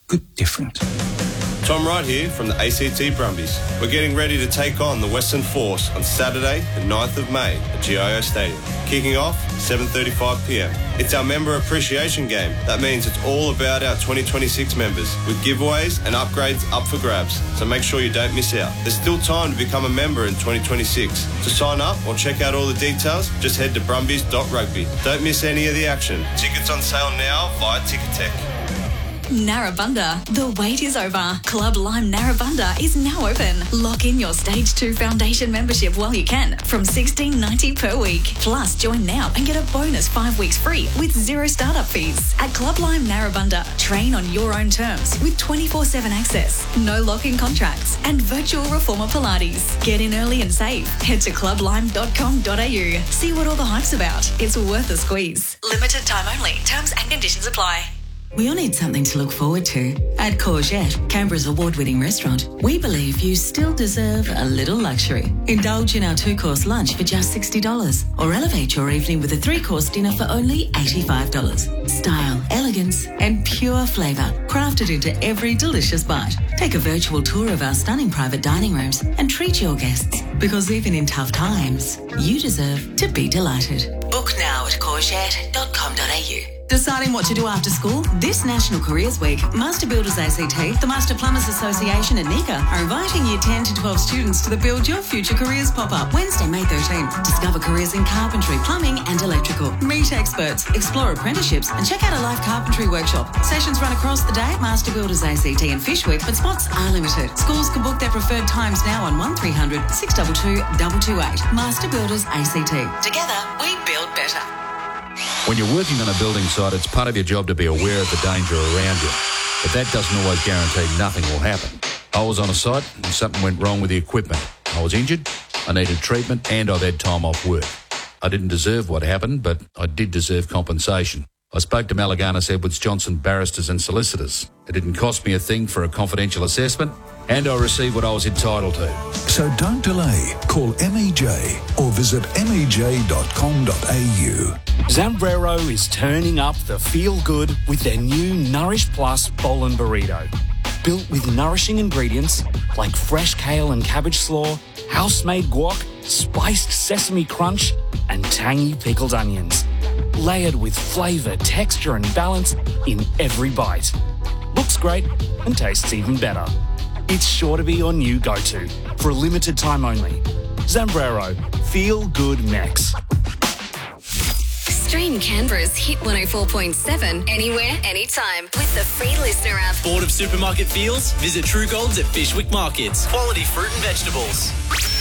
Good different. Tom Wright here from the ACT Brumbies. We're getting ready to take on the Western Force on Saturday, the 9th of May at GIO Stadium. Kicking off 7:35pm. It's our member appreciation game. That means it's all about our 2026 members with giveaways and upgrades up for grabs. So make sure you don't miss out. There's still time to become a member in 2026. To sign up or check out all the details, just head to brumbies.rugby. Don't miss any of the action. Tickets on sale now via Ticketek. Narrabundah, the wait is over. Club Lime Narrabundah is now open. Lock in your Stage 2 Foundation membership while you can from $16.90 per week. Plus, join now and get a bonus 5 weeks free with zero startup fees. At Club Lime Narrabundah, train on your own terms with 24/7 access, no lock-in contracts and virtual reformer Pilates. Get in early and save. Head to clublime.com.au. See what all the hype's about. It's worth a squeeze. Limited time only. Terms and conditions apply. We all need something to look forward to. At Courgette, Canberra's award-winning restaurant, we believe you still deserve a little luxury. Indulge in our 2-course lunch for just $60 or elevate your evening with a 3-course dinner for only $85. Style, elegance and pure flavour crafted into every delicious bite. Take a virtual tour of our stunning private dining rooms and treat your guests, because even in tough times, you deserve to be delighted. Book now at courgette.com.au. Deciding what to do after school? This National Careers Week, Master Builders ACT, the Master Plumbers Association and NICA are inviting Year 10 to 12 students to the Build Your Future Careers pop-up Wednesday, May 13. Discover careers in carpentry, plumbing and electrical. Meet experts, explore apprenticeships and check out a live carpentry workshop. Sessions run across the day at Master Builders ACT and Fishwick, but spots are limited. Schools can book their preferred times now on 1300 622 228. Master Builders ACT. Together, we build better. When you're working on a building site, it's part of your job to be aware of the danger around you. But that doesn't always guarantee nothing will happen. I was on a site and something went wrong with the equipment. I was injured, I needed treatment and I've had time off work. I didn't deserve what happened, but I did deserve compensation. I spoke to Malaganas Edwards Johnson barristers and solicitors. It didn't cost me a thing for a confidential assessment and I received what I was entitled to. So don't delay. Call MEJ or visit mej.com.au. Zambrero is turning up the feel-good with their new Nourish Plus Bowl and Burrito. Built with nourishing ingredients like fresh kale and cabbage slaw, house-made guac, spiced sesame crunch, and tangy pickled onions. Layered with flavour, texture and balance in every bite. Looks great and tastes even better. It's sure to be your new go-to for a limited time only. Zambrero, Feel Good Mex. Stream Canberra's Hit 104.7 anywhere, anytime with the free listener app. Bored of supermarket feels? Visit True Gold's at Fishwick Markets. Quality fruit and vegetables.